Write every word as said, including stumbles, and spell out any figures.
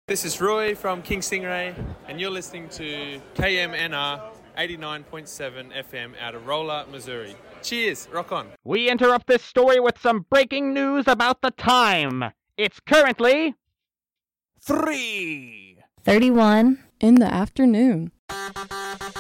This is Roy from King Stingray, and you're listening to K M N R eighty-nine point seven F M out of Rolla, Missouri. Cheers, rock on. We interrupt this story with some breaking news about the time. It's currently three thirty-one in the afternoon.